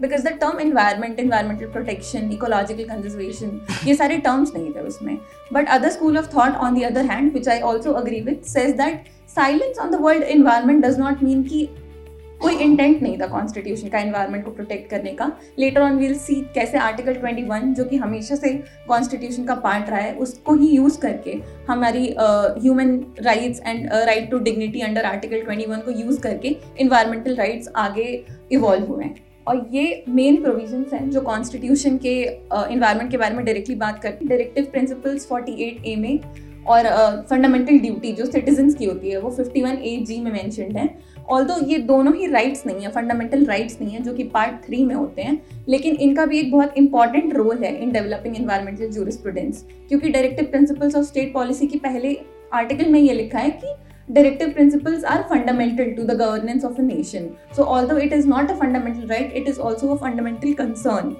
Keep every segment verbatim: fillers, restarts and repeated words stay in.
Because the term environment, environmental protection, ecological conservation, ये सारे terms नहीं थे उसमें. But other school of thought on the other hand, which I also agree with, says that silence on the word environment does not mean कि कोई intent नहीं था constitution का एनवायरमेंट को प्रोटेक्ट करने का. लेटर ऑन वील सी कैसे article twenty one, जो कि हमेशा से कॉन्स्टिट्यूशन का पार्ट रहा है, उसको ही यूज़ करके हमारी human rights and right to dignity under article twenty one को यूज़ करके इन्वायरमेंटल राइट्स आगे इवॉल्व हुए हैं. और ये मेन प्रोविजंस हैं जो कॉन्स्टिट्यूशन के इन्वायरमेंट uh, के बारे में डायरेक्टली बात करते हैं. डायरेक्टिव प्रिंसिपल्स फोर्टी एट ए में और फंडामेंटल uh, ड्यूटी जो सिटीजन्स की होती है वो फिफ्टी वन ए जी में मेंशन्ड है. ऑल्दो ये दोनों ही राइट्स नहीं है, फंडामेंटल राइट्स नहीं है, जो कि पार्ट थ्री में होते हैं, लेकिन इनका भी एक बहुत इंपॉर्टेंट रोल है इन डेवलपिंग एनवायरमेंटल ज्यूरिस्प्रूडेंस. क्योंकि directive principles of state policy की पहले आर्टिकल में ये लिखा है कि directive principles are fundamental to the governance of a nation. So although it is not a fundamental right, it is also a fundamental concern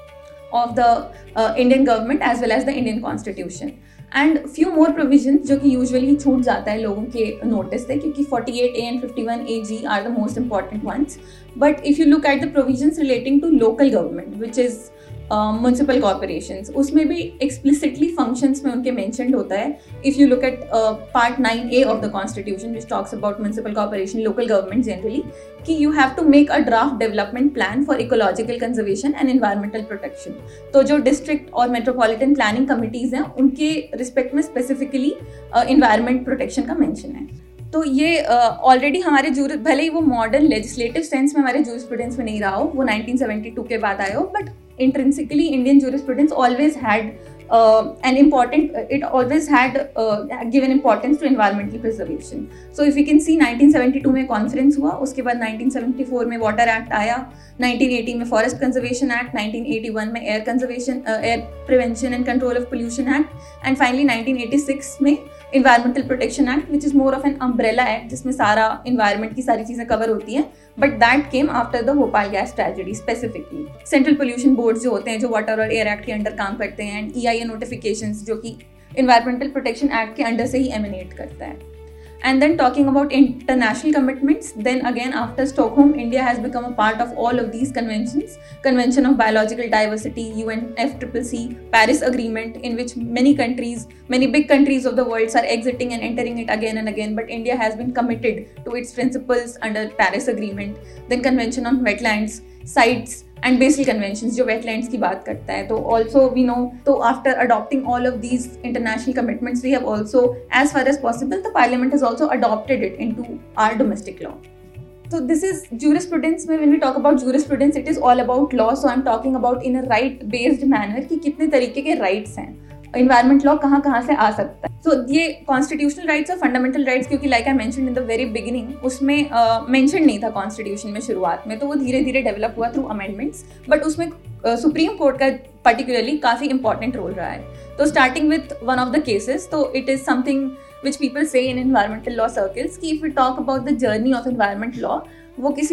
of the uh, Indian government as well as the Indian constitution. And few more provisions जो कि usually छूट जाता है लोगों के notice से, क्योंकि forty eight A and fifty one A ji are the most important ones. But if you look at the provisions relating to local government, which is municipal corporations, उसमें भी एक्सप्लिसिटली फंक्शंस में उनके mentioned होता है. If you look at part nine A of the constitution which talks about municipal corporation, local government generally, कि you have to make a draft development plan for ecological conservation and environmental protection. तो जो district और metropolitan planning committees हैं उनके respect में specifically environment protection का mention है. तो ये ऑलरेडी uh, हमारे जूर भले ही वो मॉडर्न लेजिस्लेटिव सेंस में हमारे जूरिस्प्रूडेंस में नहीं रहा हो, वो नाइनटीन सेवेंटी टू के बाद आए हो, but intrinsically Indian jurisprudence always had uh, an important, uh, it always had uh, given importance to environmental preservation. So if you can see nineteen seventy two में कॉन्फ्रेंस हुआ, उसके बाद nineteen seventy four में water act आया, nineteen eighty में forest conservation act, nineteen eighty one में air conservation air prevention and control of pollution act, and finally nineteen eighty six में environmental protection act, which is more of an umbrella act जिसमें सारा environment की सारी चीज़ें cover होती हैं. But that came after the Bhopal gas tragedy. Specifically central pollution board जो होते हैं जो वाटर और एयर एक्ट के अंडर काम करते हैं, and E I A notifications जो कि इन्वायरमेंटल प्रोटेक्शन एक्ट के अंडर से ही एमिनेट करता है. And then talking about international commitments, then again after Stockholm, India has become a part of all of these conventions. Convention of Biological Diversity, U N F C C C, Paris Agreement, in which many countries, many big countries of the world are exiting and entering it again and again, but India has been committed to its principles under Paris Agreement. Then Convention on Wetlands, Sites, and Basel Conventions जो wetlands की बात करता है. तो also we know, तो after adopting all of these international commitments, we have also, as far as possible, the Parliament has also adopted it into our domestic law. So this is jurisprudence में when we talk about jurisprudence, it is all about law. So I'm talking about in a right-based manner कि कितने तरीके के rights हैं. Environment law कहाँ कहाँ से आ सकता है. सो so, ये कॉन्स्टिट्यूशनल राइट्स और फंडामेंटल राइट्स, क्योंकि like I mentioned in the very beginning, उसमें मेंशन uh, नहीं था कॉन्स्टिट्यूशन में शुरुआत में, तो वो धीरे धीरे डेवलप हुआ थ्रू अमेंडमेंट्स. बट उसमें सुप्रीम uh, कोर्ट का पर्टिकुलरली काफ़ी इंपॉर्टेंट रोल रहा है. तो starting with one of the cases, तो it is something which people से इन एनवायरमेंटल लॉ सर्कल्स कि if we talk about the journey of environment law, वो किसी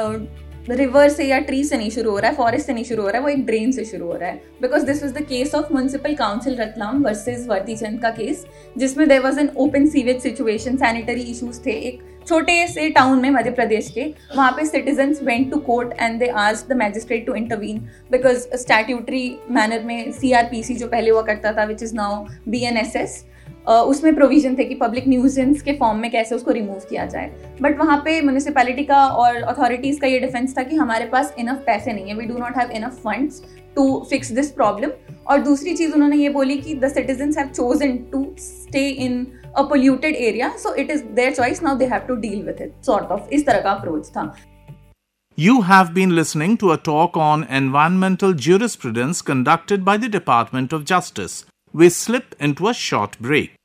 रिवर से या ट्री से नहीं शुरू हो रहा है, फॉरेस्ट से नहीं शुरू हो रहा है, वो एक ड्रेन से शुरू हो रहा है. Because this was the case of municipal council Ratlam versus वर्दीचंद का केस, जिसमें there was an open sewage situation, sanitary issues थे एक छोटे से टाउन में मध्य प्रदेश के. वहाँ पे citizens went to court and they asked the magistrate to intervene, because statutory manner में सी आर पी सी जो पहले हुआ करता था, which is now B N S S, Uh, उसमें प्रोविजन थे कि पब्लिक न्यूजेंस के फॉर्म में कैसे उसको रिमूव किया जाए. बट वहाँ पे म्यूनिसिपैलिटी का और अथॉरिटीज़ का ये डिफेंस था कि हमारे पास इनफ पैसे नहीं है, we do not have enough funds to fix this problem. और दूसरी चीज़ उन्होंने ये बोली कि the citizens have chosen to stay in a polluted area, so it is their choice, now they have to deal with it, sort of इस तरह का approach था. You have been listening to a talk on environmental jurisprudence conducted by the Department of Justice. We slip into a short break.